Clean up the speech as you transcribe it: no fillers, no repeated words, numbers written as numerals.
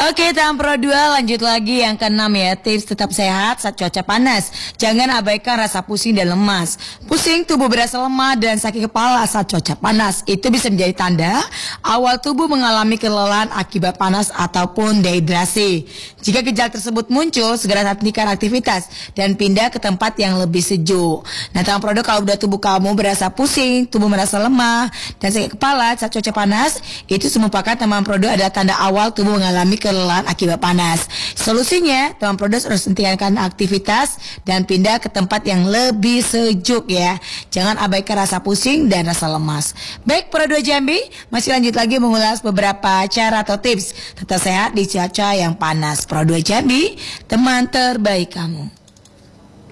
Oke, tahap Pro 2 lanjut lagi yang keenam ya. Tips tetap sehat saat cuaca panas. Jangan abaikan rasa pusing dan lemas. Pusing, tubuh berasa lemah dan sakit kepala saat cuaca panas. Itu bisa menjadi tanda awal tubuh mengalami kelelahan akibat panas ataupun dehidrasi. Jika gejala tersebut muncul, segera hentikan aktivitas dan pindah ke tempat yang lebih sejuk. Nah, tahap Pro 2 kalau udah tubuh kamu berasa pusing, tubuh merasa lemah dan sakit kepala saat cuaca panas, itu merupakan tahap Pro 2 adalah tanda awal tubuh mengalami kelelahan akibat panas. Solusinya, teman produs harus hentikan aktivitas dan pindah ke tempat yang lebih sejuk ya. Jangan abaikan rasa pusing dan rasa lemas. Baik, Pro 2 Jambi, masih lanjut lagi mengulas beberapa cara atau tips tetap sehat di cuaca yang panas. Pro 2 Jambi, teman terbaik kamu.